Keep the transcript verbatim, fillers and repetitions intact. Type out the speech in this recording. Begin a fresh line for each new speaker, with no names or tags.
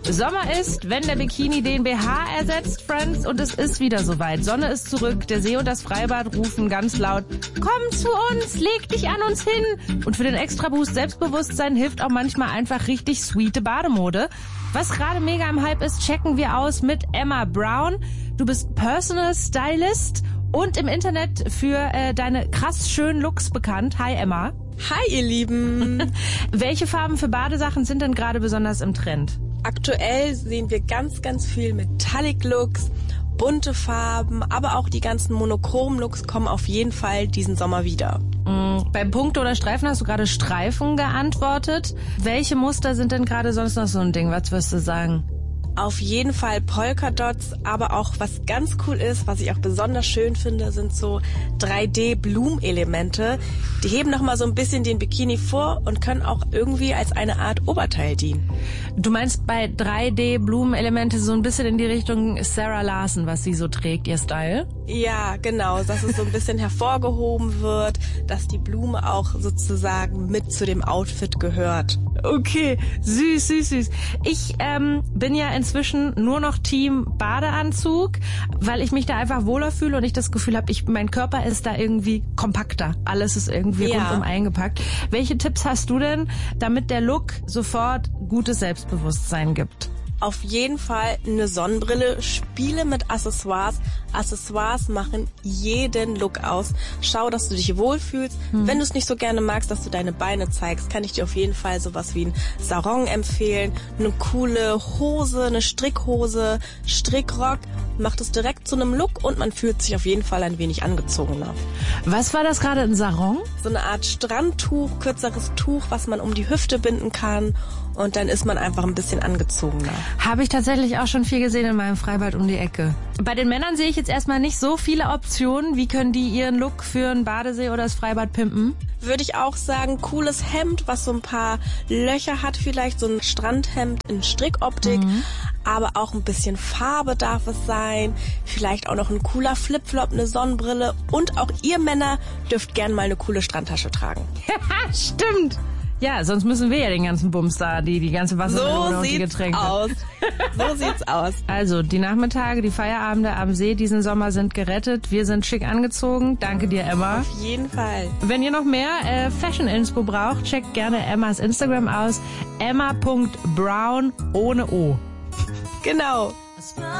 Sommer ist, wenn der Bikini den B H ersetzt, Friends, und es ist wieder soweit. Sonne ist zurück, der See und das Freibad rufen ganz laut, komm zu uns, leg dich an uns hin. Und für den Extra-Boost Selbstbewusstsein hilft auch manchmal einfach richtig sweete Bademode. Was gerade mega im Hype ist, checken wir aus mit Emma Brown. Du bist Personal Stylist und im Internet für äh, deine krass schönen Looks bekannt. Hi Emma.
Hi ihr Lieben.
Welche Farben für Badesachen sind denn gerade besonders im Trend?
Aktuell sehen wir ganz, ganz viel Metallic-Looks, bunte Farben, aber auch die ganzen Monochrom-Looks kommen auf jeden Fall diesen Sommer wieder.
Mhm. Beim Punkte oder Streifen hast du gerade Streifen geantwortet. Welche Muster sind denn gerade sonst noch so ein Ding? Was wirst du sagen?
Auf jeden Fall Polkadots, aber auch was ganz cool ist, was ich auch besonders schön finde, sind so drei D-Blumelemente. Die heben nochmal so ein bisschen den Bikini vor und können auch irgendwie als eine Art Oberteil dienen.
Du meinst bei drei D-Blumenelemente so ein bisschen in die Richtung Sarah Larson, was sie so trägt, ihr Style?
Ja, genau, dass es so ein bisschen hervorgehoben wird, dass die Blume auch sozusagen mit zu dem Outfit gehört.
Okay, süß, süß, süß. Ich ähm, bin ja inzwischen nur noch Team Badeanzug, weil ich mich da einfach wohler fühle und ich das Gefühl habe, ich, mein Körper ist da irgendwie kompakter. Alles ist irgendwie
ja.
rundum eingepackt. Welche Tipps hast du denn, damit der Look sofort gutes Selbstbewusstsein gibt?
Auf jeden Fall eine Sonnenbrille, spiele mit Accessoires. Accessoires machen jeden Look aus. Schau, dass du dich wohlfühlst. Hm. Wenn du es nicht so gerne magst, dass du deine Beine zeigst, kann ich dir auf jeden Fall sowas wie ein Sarong empfehlen. Eine coole Hose, eine Strickhose, Strickrock. Macht es direkt zu einem Look und man fühlt sich auf jeden Fall ein wenig angezogener.
Was war das gerade, ein Sarong?
So eine Art Strandtuch, kürzeres Tuch, was man um die Hüfte binden kann. Und dann ist man einfach ein bisschen angezogener.
Habe ich tatsächlich auch schon viel gesehen in meinem Freibad um die Ecke. Bei den Männern sehe ich jetzt erstmal nicht so viele Optionen. Wie können die ihren Look für einen Badesee oder das Freibad pimpen?
Würde ich auch sagen, cooles Hemd, was so ein paar Löcher hat vielleicht. So ein Strandhemd in Strickoptik. Mhm. Aber auch ein bisschen Farbe darf es sein. Vielleicht auch noch ein cooler Flipflop, eine Sonnenbrille. Und auch ihr Männer dürft gern mal eine coole Strandtasche tragen.
Stimmt. Ja, sonst müssen wir ja den ganzen Bums da, die, die ganze Wassermelone und die Getränke.
So sieht's aus. So sieht's aus.
Also, die Nachmittage, die Feierabende am See diesen Sommer sind gerettet. Wir sind schick angezogen. Danke dir, Emma.
Auf jeden Fall.
Wenn ihr noch mehr äh, Fashion-Inspo braucht, checkt gerne Emmas Instagram aus. emma punkt brown ohne O.
Genau.